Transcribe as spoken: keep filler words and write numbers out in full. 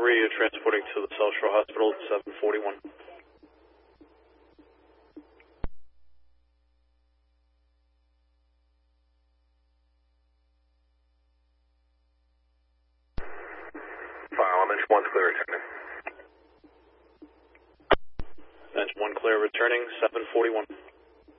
three, you're transporting to the South Shore Hospital at seven forty-one. File, Mensch one's clear returning. Mensch one clear returning, seven forty-one.